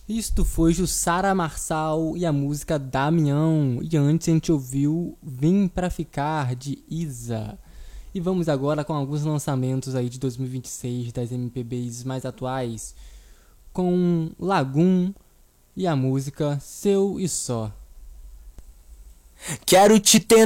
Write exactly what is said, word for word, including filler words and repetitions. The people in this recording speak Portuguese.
Isto foi Jussara Marçal e a música Damião. E antes a gente ouviu Vim Pra Ficar, de Isa. E vamos agora com alguns lançamentos aí de dois mil e vinte e seis das M P Bs mais atuais, com Lagum e a música Seu e Só. Quero te ter